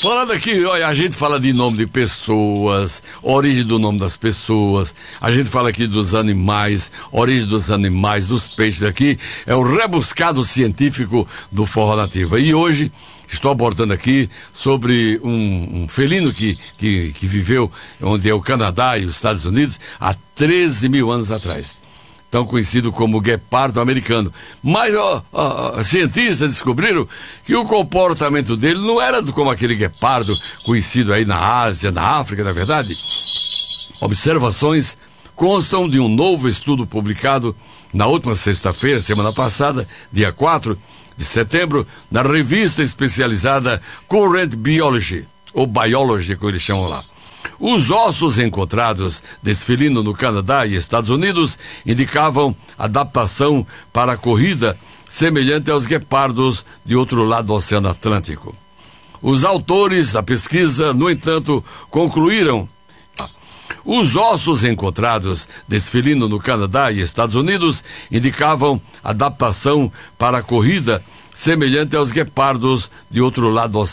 Falando aqui, olha, a gente fala de nome de pessoas, origem do nome das pessoas, a gente fala aqui dos animais, origem dos animais, dos peixes aqui, é o rebuscado científico do Forró Nativa. E hoje estou abordando aqui sobre um felino que viveu onde é o Canadá e os Estados Unidos há 13 mil anos atrás. Tão conhecido como guepardo americano. Mas cientistas descobriram que o comportamento dele não era como aquele guepardo conhecido aí na Ásia, na África, na verdade. Observações constam de um novo estudo publicado na última sexta-feira, semana passada, dia 4 de setembro, na revista especializada Current Biology, ou Biology, como eles chamam lá. Os ossos encontrados desse felino no Canadá e Estados Unidos indicavam adaptação para a corrida semelhante aos guepardos de outro lado do Oceano Atlântico. Os autores da pesquisa, no entanto, concluíram: os ossos encontrados desse felino no Canadá e Estados Unidos indicavam adaptação para a corrida semelhante aos guepardos de outro lado do